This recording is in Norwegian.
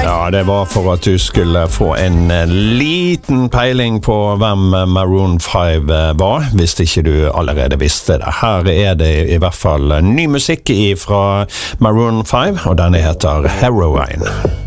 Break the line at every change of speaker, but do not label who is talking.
Ja, det var for at du skulle få en liten peiling på hvem Maroon 5 var, hvis ikke du allerede visste det. Her er det i hvert fall ny musikk fra Maroon 5, og denne heter Heroine.